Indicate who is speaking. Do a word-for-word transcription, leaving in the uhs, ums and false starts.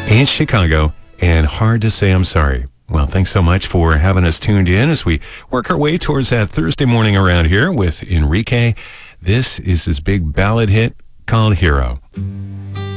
Speaker 1: Ain't Chicago, and Hard to Say I'm Sorry. Well, thanks so much for having us tuned in as we work our way towards that Thursday morning around here with Enrique. This is his big ballad hit called Hero.